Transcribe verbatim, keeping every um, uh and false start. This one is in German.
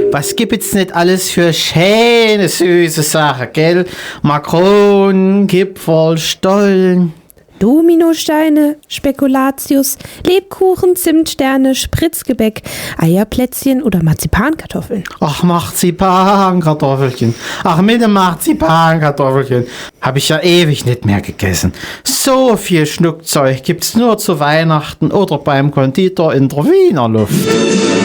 was gibt's nicht alles für schöne, süße Sachen, gell? Makronen, Kipferl, Stollen. Dominosteine, Spekulatius, Lebkuchen, Zimtsterne, Spritzgebäck, Eierplätzchen oder Marzipankartoffeln. Ach, Marzipankartoffelchen. Ach, mit dem Marzipankartoffelchen habe ich ja ewig nicht mehr gegessen. So viel Schnuckzeug gibt's nur zu Weihnachten oder beim Konditor in der Wiener Luft.